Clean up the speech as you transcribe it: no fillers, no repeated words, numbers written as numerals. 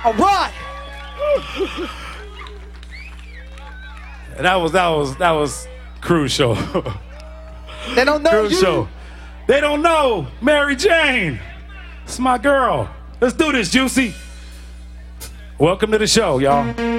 All right. That was Cruise Show. They don't know Cruise you. Show. They don't know Mary Jane. It's my girl. Let's do this, Juicy. Welcome to the show, y'all.